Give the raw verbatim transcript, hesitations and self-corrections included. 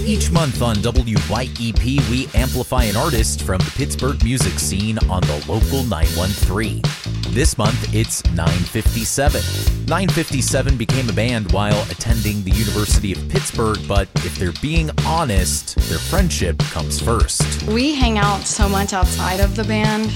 Each month on W Y E P, we amplify an artist from the Pittsburgh music scene on the local nine one three. This month, it's nine fifty-seven. nine fifty-seven became a band while attending the University of Pittsburgh, but if they're being honest, their friendship comes first. We hang out so much outside of the band